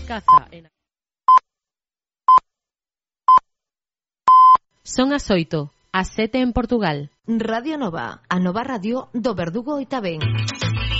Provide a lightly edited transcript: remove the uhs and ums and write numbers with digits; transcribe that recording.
caza en... Son as 8, as 7 en Portugal. Radio Nova, a nova radio do Verdugo e Tabén.